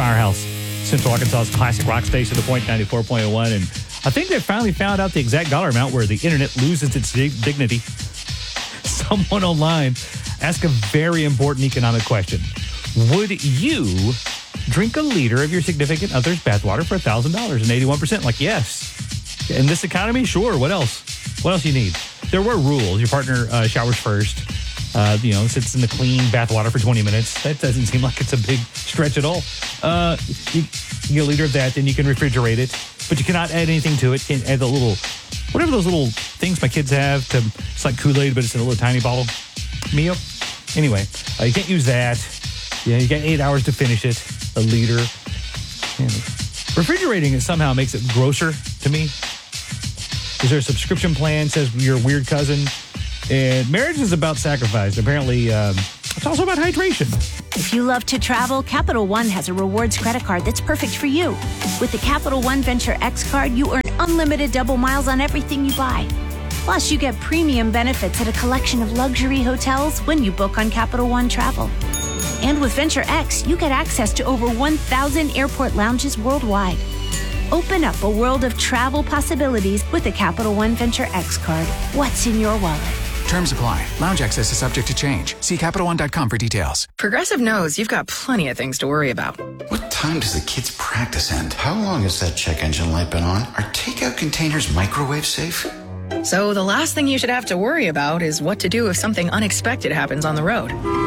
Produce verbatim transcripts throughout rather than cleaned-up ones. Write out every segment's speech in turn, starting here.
Firehouse, Central Arkansas's classic rock station, The Point ninety-four point one. And I think they finally found out the exact dollar amount where the internet loses its dig- dignity. Someone online asked a very important economic question. Would you drink a liter of your significant other's bathwater for one thousand dollars? And eighty-one percent like, yes. In this economy, sure. What else? What else do you need? There were rules. Your partner uh, showers first. Uh, you know, sits in the clean bathwater for twenty minutes. That doesn't seem like it's a big stretch at all. Uh, you, you get a liter of that, then you can refrigerate it. But you cannot add anything to it. Can't add the little, whatever those little things my kids have. To, it's like Kool-Aid, but it's in a little tiny bottle. Mio. Anyway, uh, you can't use that. Yeah, you got eight hours to finish it. A liter. And refrigerating it somehow makes it grosser to me. Is there a subscription plan? Says you're a weird cousin. And marriage is about sacrifice. Apparently, um, it's also about hydration. If you love to travel, Capital One has a rewards credit card that's perfect for you. With the Capital One Venture X card, you earn unlimited double miles on everything you buy. Plus, you get premium benefits at a collection of luxury hotels when you book on Capital One Travel. And with Venture X, you get access to over one thousand airport lounges worldwide. Open up a world of travel possibilities with the Capital One Venture X card. What's in your wallet? Terms apply. Lounge access is subject to change. See Capital One dot com for details. Progressive knows you've got plenty of things to worry about. What time does the kids' practice end? How long has that check engine light been on? Are takeout containers microwave safe? So the last thing you should have to worry about is what to do if something unexpected happens on the road.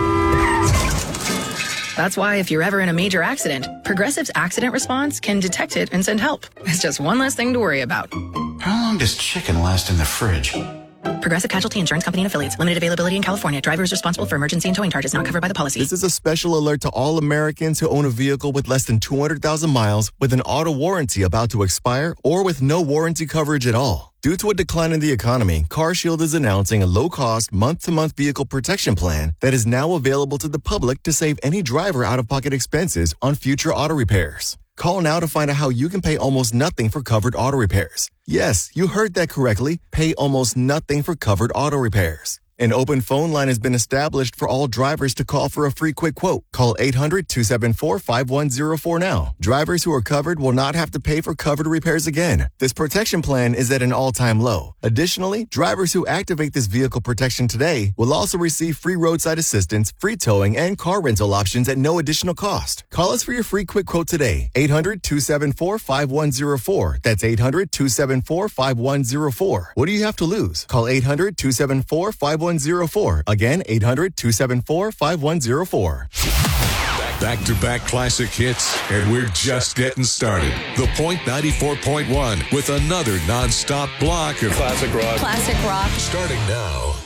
That's why if you're ever in a major accident, Progressive's accident response can detect it and send help. It's just one less thing to worry about. How long does chicken last in the fridge? Progressive Casualty Insurance Company and Affiliates. Limited availability in California. Driver is responsible for emergency and towing charges not covered by the policy. This is a special alert to all Americans who own a vehicle with less than two hundred thousand miles with an auto warranty about to expire or with no warranty coverage at all. Due to a decline in the economy, CarShield is announcing a low-cost, month-to-month vehicle protection plan that is now available to the public to save any driver out-of-pocket expenses on future auto repairs. Call now to find out how you can pay almost nothing for covered auto repairs. Yes, you heard that correctly. Pay almost nothing for covered auto repairs. An open phone line has been established for all drivers to call for a free quick quote. Call eight hundred, two seven four, five one zero four now. Drivers who are covered will not have to pay for covered repairs again. This protection plan is at an all-time low. Additionally, drivers who activate this vehicle protection today will also receive free roadside assistance, free towing, and car rental options at no additional cost. Call us for your free quick quote today. eight hundred, two seven four, five one zero four. That's eight hundred, two seven four, five one zero four. What do you have to lose? Call eight hundred, two seven four, five one zero four. Again, eight hundred, two seven four, five one zero four. Back-to-back classic hits, and we're just getting started. The Point ninety-four point one with another non-stop block of classic rock. Classic rock. Starting now.